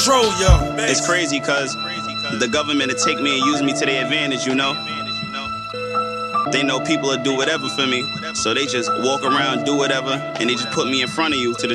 It's crazy because the government will take me and use me to their advantage, you know? They know people will do whatever for me, so they just walk around, do whatever, and they just put me in front of you to